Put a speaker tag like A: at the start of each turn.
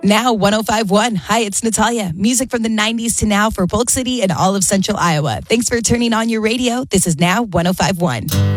A: Now 105.1. Hi, it's Natalia. Music from the 90s to now for Polk City and all of Central Iowa. Thanks for turning on your radio. This is Now 105.1.